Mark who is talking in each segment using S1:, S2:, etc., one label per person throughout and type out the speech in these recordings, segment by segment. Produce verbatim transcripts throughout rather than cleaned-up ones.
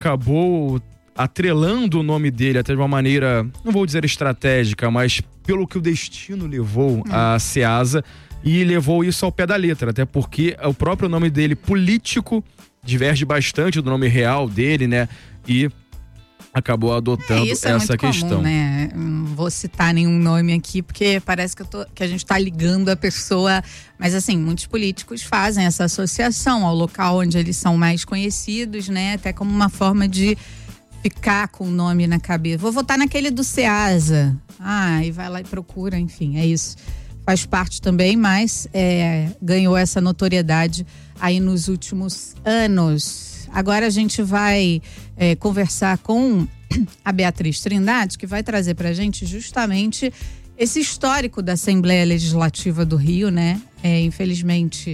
S1: acabou atrelando o nome dele até de uma maneira, não vou dizer estratégica, mas pelo que o destino levou hum. a Ceasa, e levou isso ao pé da letra, até porque o próprio nome dele, político, diverge bastante do nome real dele, né? E acabou adotando
S2: é, isso é
S1: essa
S2: muito
S1: questão.
S2: Comum, né? Não vou citar nenhum nome aqui, porque parece que, eu tô, que a gente está ligando a pessoa. Mas assim, muitos políticos fazem essa associação ao local onde eles são mais conhecidos, né? Até como uma forma de ficar com o nome na cabeça. Vou votar naquele do Ceasa. Ah, e vai lá e procura, enfim, é isso. Faz parte também, mas é, ganhou essa notoriedade aí nos últimos anos. Agora a gente vai é, conversar com a Beatriz Trindade, que vai trazer pra gente justamente esse histórico da Assembleia Legislativa do Rio, né? É, infelizmente,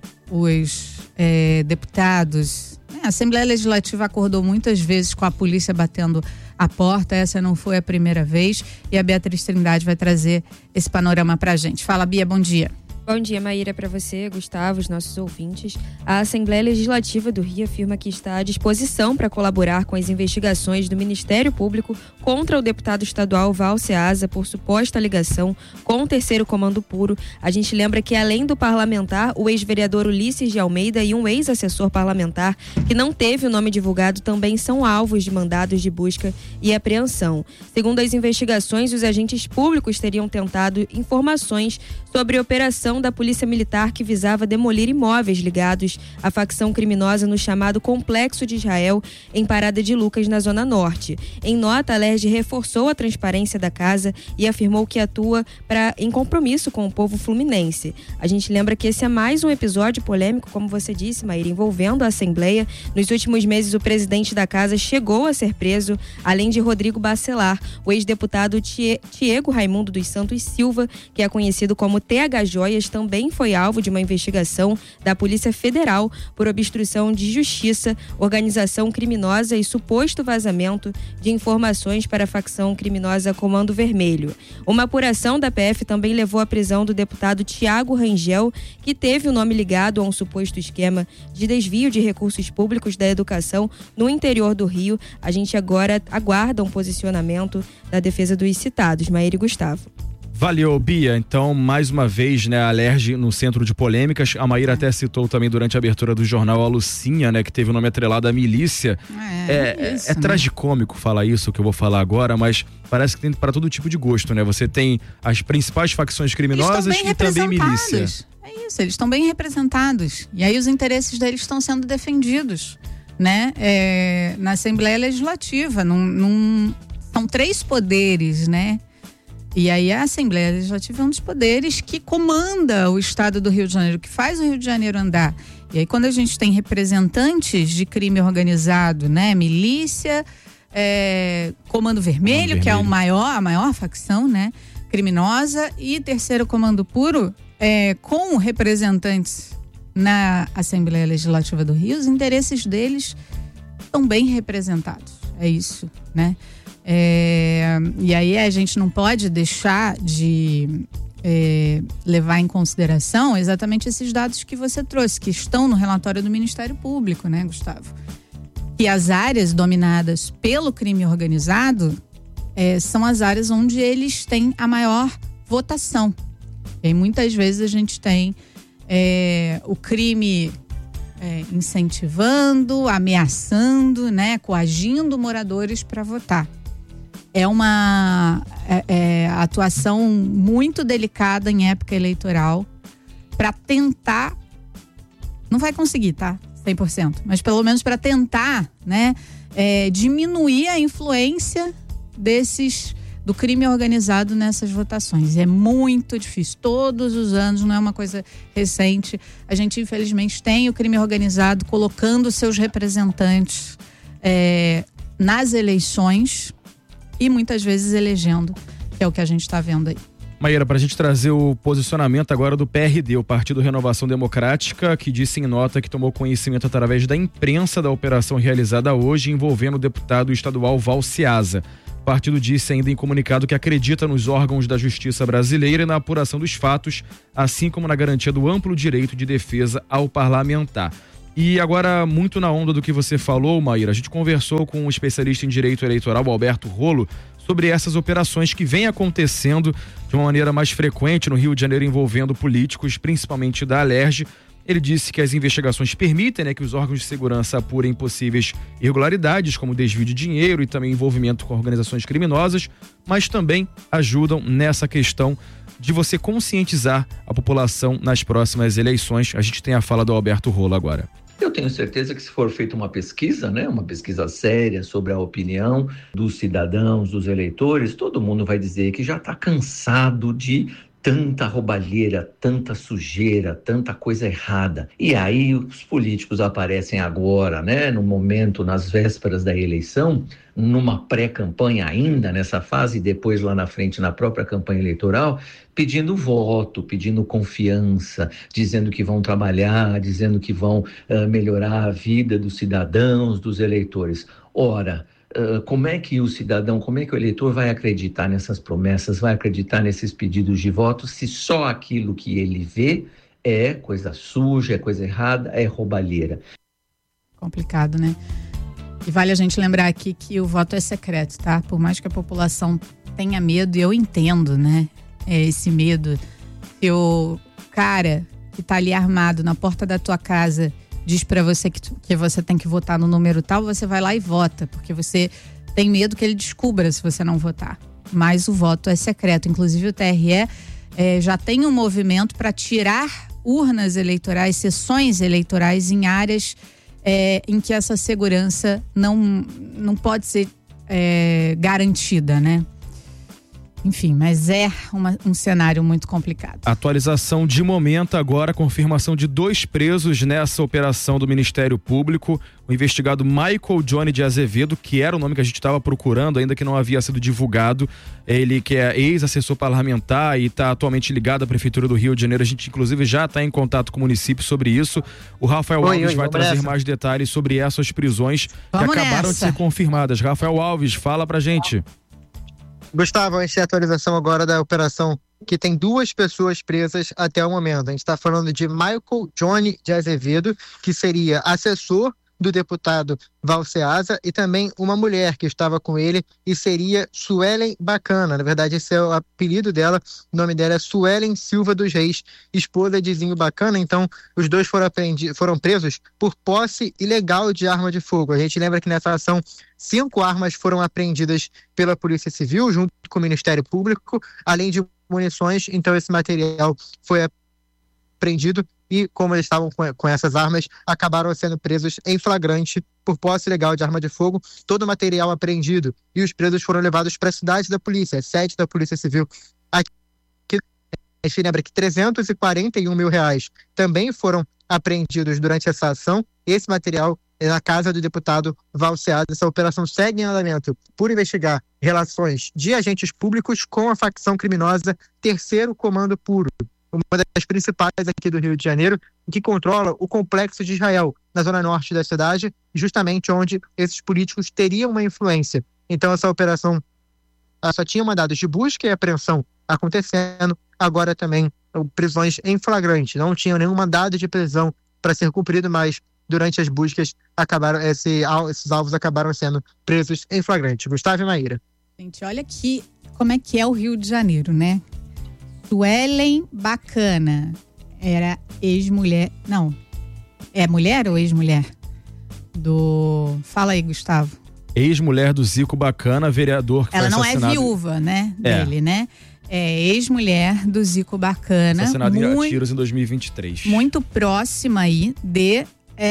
S2: os é, deputados... Né? A Assembleia Legislativa acordou muitas vezes com a polícia batendo a porta, essa não foi a primeira vez, e a Beatriz Trindade vai trazer esse panorama pra gente. Fala, Bia, bom dia.
S3: Bom dia, Maíra, para você, Gustavo, os nossos ouvintes. A Assembleia Legislativa do Rio afirma que está à disposição para colaborar com as investigações do Ministério Público contra o deputado estadual Val Ceasa por suposta ligação com o terceiro comando puro. A gente lembra que, além do parlamentar, o ex-vereador Ulisses de Almeida e um ex-assessor parlamentar que não teve o nome divulgado também são alvos de mandados de busca e apreensão. Segundo as investigações, os agentes públicos teriam tentado informações sobre a operação da Polícia Militar que visava demolir imóveis ligados à facção criminosa no chamado Complexo de Israel, em Parada de Lucas, na Zona Norte. Em nota, a Alerj reforçou a transparência da casa e afirmou que atua pra, em compromisso com o povo fluminense. A gente lembra que esse é mais um episódio polêmico, como você disse, Maíra, envolvendo a Assembleia. Nos últimos meses, o presidente da casa chegou a ser preso, além de Rodrigo Bacelar, o ex-deputado Tiago Raimundo dos Santos Silva, que é conhecido como T H Joias, também foi alvo de uma investigação da Polícia Federal por obstrução de justiça, organização criminosa e suposto vazamento de informações para a facção criminosa Comando Vermelho. Uma apuração da P F também levou à prisão do deputado Tiago Rangel, que teve o nome ligado a um suposto esquema de desvio de recursos públicos da educação no interior do Rio. A gente agora aguarda um posicionamento da defesa dos citados. Maíra e Gustavo.
S1: Valeu, Bia. Então, mais uma vez, né, a Alerj no centro de polêmicas. A Maíra até citou também durante a abertura do jornal a Lucinha, né, que teve o nome atrelado à milícia. É, é, isso, é, é né? tragicômico falar isso, que eu vou falar agora, mas parece que tem para todo tipo de gosto, né? Você tem as principais facções criminosas e também milícia.
S2: É isso, eles estão bem representados. E aí os interesses deles estão sendo defendidos, né? É, na Assembleia Legislativa. Num, num, são três poderes, né? E aí a Assembleia Legislativa é um dos poderes que comanda o estado do Rio de Janeiro, que faz o Rio de Janeiro andar. E aí quando a gente tem representantes de crime organizado, né? Milícia, é, Comando Vermelho, Vermelho, que é o maior, a maior facção, né? Criminosa, e terceiro Comando Puro, é, com representantes na Assembleia Legislativa do Rio, os interesses deles estão bem representados. É isso, né? É, e aí a gente não pode deixar de é, levar em consideração exatamente esses dados que você trouxe, que estão no relatório do Ministério Público, né, Gustavo? Que as áreas dominadas pelo crime organizado é, são as áreas onde eles têm a maior votação. E aí muitas vezes a gente tem é, o crime é, incentivando, ameaçando, né, coagindo moradores para votar. É uma é, é, atuação muito delicada em época eleitoral para tentar, não vai conseguir, tá? cem por cento, mas pelo menos para tentar, né, é, diminuir a influência desses, do crime organizado nessas votações. É muito difícil, todos os anos, não é uma coisa recente. A gente infelizmente tem o crime organizado colocando seus representantes é, nas eleições e muitas vezes elegendo, que é o que a gente está vendo aí.
S1: Maíra, para a gente trazer o posicionamento agora do P R D, o Partido Renovação Democrática, que disse em nota que tomou conhecimento através da imprensa da operação realizada hoje envolvendo o deputado estadual Val Ceasa. O partido disse ainda em comunicado que acredita nos órgãos da justiça brasileira e na apuração dos fatos, assim como na garantia do amplo direito de defesa ao parlamentar. E agora, muito na onda do que você falou, Maíra, a gente conversou com um especialista em direito eleitoral, Alberto Rolo, sobre essas operações que vêm acontecendo de uma maneira mais frequente no Rio de Janeiro envolvendo políticos, principalmente da Alerj. Ele disse que as investigações permitem, né, que os órgãos de segurança apurem possíveis irregularidades, como desvio de dinheiro e também envolvimento com organizações criminosas, mas também ajudam nessa questão de você conscientizar a população nas próximas eleições. A gente tem a fala do Alberto Rolo agora.
S4: Eu tenho certeza que se for feita uma pesquisa, né, uma pesquisa séria sobre a opinião dos cidadãos, dos eleitores, todo mundo vai dizer que já está cansado de tanta roubalheira, tanta sujeira, tanta coisa errada. E aí os políticos aparecem agora, né, no momento, nas vésperas da eleição, numa pré-campanha ainda, nessa fase, e depois lá na frente, na própria campanha eleitoral, pedindo voto, pedindo confiança, dizendo que vão trabalhar, dizendo que vão uh, melhorar a vida dos cidadãos, dos eleitores. Ora, Uh, como é que o cidadão, como é que o eleitor vai acreditar nessas promessas, vai acreditar nesses pedidos de voto, se só aquilo que ele vê é coisa suja, é coisa errada, é roubalheira?
S2: Complicado, né? E vale a gente lembrar aqui que o voto é secreto, tá? Por mais que a população tenha medo, e eu entendo, né? É esse medo. Se o cara que tá ali armado na porta da tua casa diz pra você que, que você tem que votar no número tal, você vai lá e vota, porque você tem medo que ele descubra se você não votar. Mas o voto é secreto. Inclusive o T R E é, já tem um movimento para tirar urnas eleitorais, sessões eleitorais em áreas é, em que essa segurança não, não pode ser é, garantida, né? Enfim, mas é uma, um cenário muito complicado.
S1: Atualização de momento agora, confirmação de dois presos nessa operação do Ministério Público. O investigado Michael Johnny de Azevedo, que era o nome que a gente estava procurando, ainda que não havia sido divulgado. Ele que é ex-assessor parlamentar e está atualmente ligado à Prefeitura do Rio de Janeiro. A gente inclusive já está em contato com o município sobre isso. O Rafael oi, Alves oi, vai trazer nessa. mais detalhes sobre essas prisões vamos que acabaram nessa. de ser confirmadas. Rafael Alves, fala pra gente.
S5: Gustavo, a gente tem a atualização agora da operação que tem duas pessoas presas até o momento. A gente está falando de Michael Johnny de Azevedo, que seria assessor do deputado Valceasa, e também uma mulher que estava com ele e seria Suelen Bacana. Na verdade, esse é o apelido dela, o nome dela é Suelen Silva dos Reis, esposa de Zinho Bacana. Então, os dois foram, aprendi- foram presos por posse ilegal de arma de fogo. A gente lembra que nessa ação, cinco armas foram apreendidas pela Polícia Civil, junto com o Ministério Público, além de munições. Então, esse material foi apreendido e, como eles estavam com, com essas armas, acabaram sendo presos em flagrante por posse ilegal de arma de fogo. Todo o material apreendido e os presos foram levados para a cidade da polícia, a sede da Polícia Civil. Aqui, a gente lembra que trezentos e quarenta e um mil reais também foram apreendidos durante essa ação. Esse material é na casa do deputado Valceasa. Essa operação segue em andamento por investigar relações de agentes públicos com a facção criminosa Terceiro Comando Puro, uma das principais aqui do Rio de Janeiro, que controla o Complexo de Israel, na zona norte da cidade, justamente onde esses políticos teriam uma influência. Então, essa operação só tinha mandados de busca e apreensão acontecendo, agora também prisões em flagrante. Não tinha nenhum mandado de prisão para ser cumprido, mas durante as buscas, acabaram, esse, esses alvos acabaram sendo presos em flagrante. Gustavo e Maíra.
S2: Gente, olha aqui como é que é o Rio de Janeiro, né? Suelen Bacana era ex-mulher, não, é mulher ou ex-mulher? Do, fala aí, Gustavo.
S1: Ex-mulher do Zico Bacana, vereador que
S2: Ela
S1: foi
S2: não
S1: assassinado.
S2: é viúva, né,
S1: é.
S2: dele, né? É ex-mulher do Zico Bacana.
S1: Assassinado
S2: muito,
S1: em tiros em dois mil e vinte e três.
S2: Muito próxima aí de,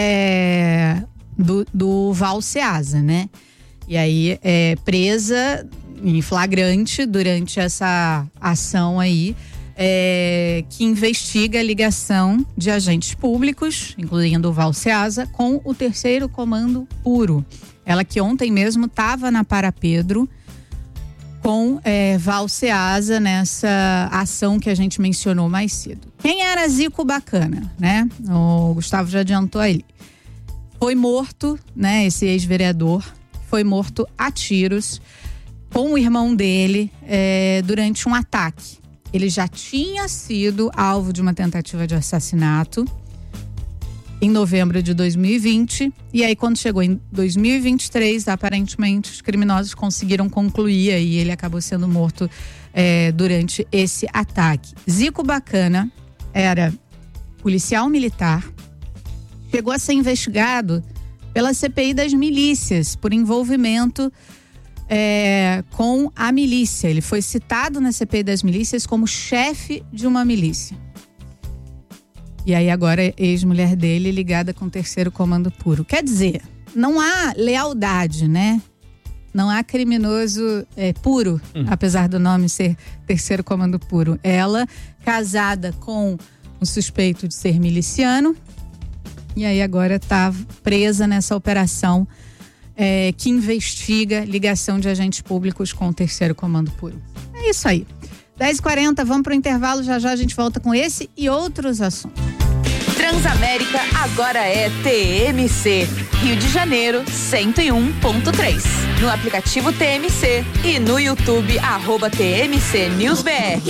S2: é, do, do Valceasa, né? E aí, é, presa em flagrante durante essa ação aí, é, que investiga a ligação de agentes públicos, incluindo o Valceasa, com o Terceiro Comando Puro. Ela que ontem mesmo estava na Para Pedro com é, Valceasa nessa ação que a gente mencionou mais cedo. Quem era Zico Bacana, né? O Gustavo já adiantou aí. Foi morto, né? Esse ex-vereador foi morto a tiros com o irmão dele é, durante um ataque. Ele já tinha sido alvo de uma tentativa de assassinato em novembro de dois mil e vinte. E aí, quando chegou em dois mil e vinte e três, aparentemente os criminosos conseguiram concluir e ele acabou sendo morto é, durante esse ataque. Zico Bacana era policial militar, chegou a ser investigado pela C P I das milícias por envolvimento é, com a milícia. Ele foi citado na C P I das milícias como chefe de uma milícia. E aí agora é ex-mulher dele ligada com o terceiro comando puro. Quer dizer, não há lealdade, né? Não há criminoso é, puro, hum. apesar do nome ser terceiro comando puro. Ela, casada com um suspeito de ser miliciano, e aí agora está presa nessa operação é, que investiga ligação de agentes públicos com o terceiro comando puro. É isso aí. dez e quarenta, vamos para o intervalo, já já a gente volta com esse e outros assuntos.
S6: Transamérica agora é T M C, Rio de Janeiro cento e um ponto três. No aplicativo T M C e no YouTube, arroba T M C News B R.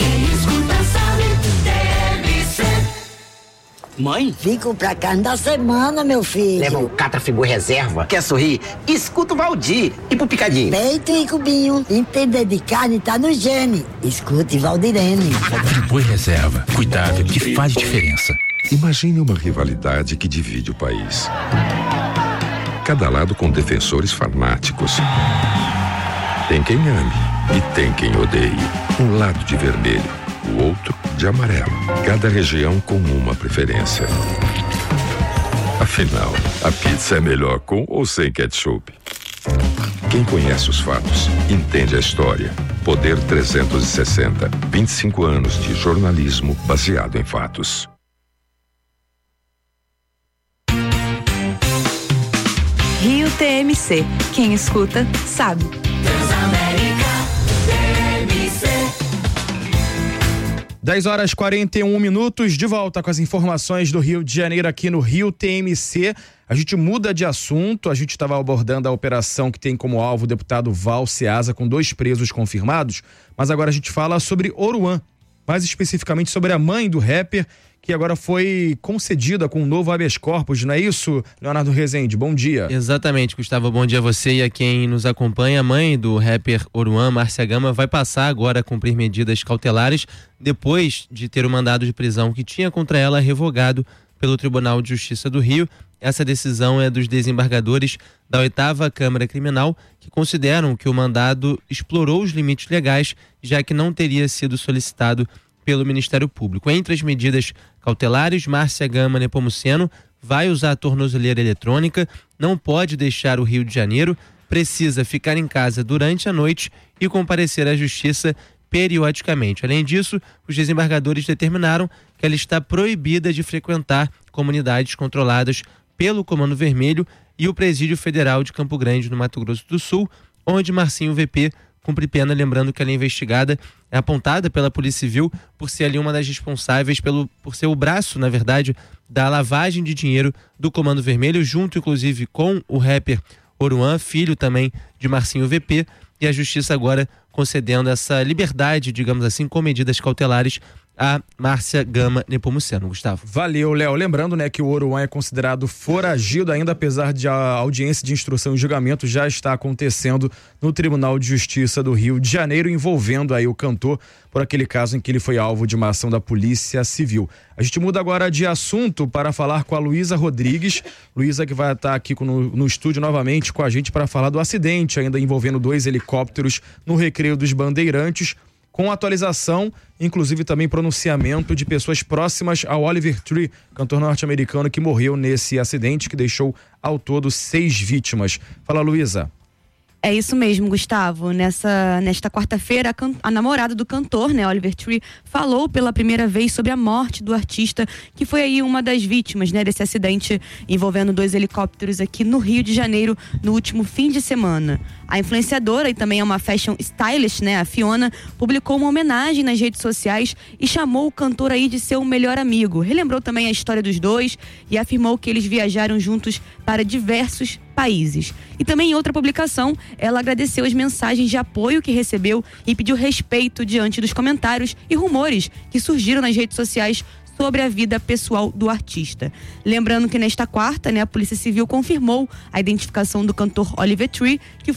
S7: Mãe? Fico pra cada semana, meu filho.
S8: Leva um Catrafibu Reserva. Quer sorrir? Escuta o Valdir. E pro Picadinho?
S7: Peito e cubinho. Entender de carne tá no gene. Escute Valdirene.
S9: Friboi Reserva. Cuidado que faz diferença.
S10: Imagine uma rivalidade que divide o país. Cada lado com defensores fanáticos. Tem quem ame e tem quem odeie. Um lado de vermelho, o outro de amarelo. Cada região com uma preferência. Afinal, a pizza é melhor com ou sem ketchup? Quem conhece os fatos, entende a história. Poder trezentos e sessenta. vinte e cinco anos de jornalismo baseado em fatos.
S6: Rio T M C. Quem escuta, sabe. Transamérica T M C.
S1: dez horas e quarenta e um minutos, de volta com as informações do Rio de Janeiro aqui no Rio T M C. A gente muda de assunto, a gente estava abordando a operação que tem como alvo o deputado Val Ceasa com dois presos confirmados, mas agora a gente fala sobre Oruan, mais especificamente sobre a mãe do rapper, que agora foi concedida com um novo habeas corpus, não é isso, Leonardo Rezende? Bom dia.
S11: Exatamente, Gustavo, bom dia a você e a quem nos acompanha. A mãe do rapper Oruan, Márcia Gama, vai passar agora a cumprir medidas cautelares depois de ter o mandado de prisão que tinha contra ela revogado pelo Tribunal de Justiça do Rio. Essa decisão é dos desembargadores da oitava Câmara Criminal, que consideram que o mandado explorou os limites legais, já que não teria sido solicitado pelo Ministério Público. Entre as medidas cautelares, Márcia Gama Nepomuceno vai usar a tornozeleira eletrônica, não pode deixar o Rio de Janeiro, precisa ficar em casa durante a noite e comparecer à Justiça periodicamente. Além disso, os desembargadores determinaram que ela está proibida de frequentar comunidades controladas pelo Comando Vermelho e o Presídio Federal de Campo Grande, no Mato Grosso do Sul, onde Marcinho V P cumpre pena, lembrando que ela é investigada, é apontada pela Polícia Civil por ser ali uma das responsáveis, pelo, por ser o braço, na verdade, da lavagem de dinheiro do Comando Vermelho, junto inclusive com o rapper Oruan, filho também de Marcinho V P, e a Justiça agora concedendo essa liberdade, digamos assim, com medidas cautelares a Márcia Gama Nepomuceno. Gustavo.
S1: Valeu, Léo. Lembrando, né, que o Oruan é considerado foragido ainda, apesar de a audiência de instrução e julgamento já está acontecendo no Tribunal de Justiça do Rio de Janeiro, envolvendo aí o cantor por aquele caso em que ele foi alvo de uma ação da Polícia Civil. A gente muda agora de assunto para falar com a Luísa Rodrigues. Luísa, que vai estar aqui no, no estúdio novamente com a gente para falar do acidente ainda envolvendo dois helicópteros no Recreio dos Bandeirantes, com atualização, inclusive também pronunciamento de pessoas próximas ao Oliver Tree, cantor norte-americano que morreu nesse acidente que deixou ao todo seis vítimas. Fala, Luísa.
S3: É isso mesmo, Gustavo. Nessa, nesta quarta-feira, a, can, a namorada do cantor, né, Oliver Tree, falou pela primeira vez sobre a morte do artista, que foi aí uma das vítimas, né, desse acidente envolvendo dois helicópteros aqui no Rio de Janeiro no último fim de semana. A influenciadora e também é uma fashion stylist, né, a Fiona, publicou uma homenagem nas redes sociais e chamou o cantor aí de seu melhor amigo. Relembrou também a história dos dois e afirmou que eles viajaram juntos para diversos países. E também em outra publicação, ela agradeceu as mensagens de apoio que recebeu e pediu respeito diante dos comentários e rumores que surgiram nas redes sociais
S12: sobre a vida pessoal do artista. Lembrando que nesta quarta, né, a Polícia Civil confirmou a identificação do cantor Oliver Tree, que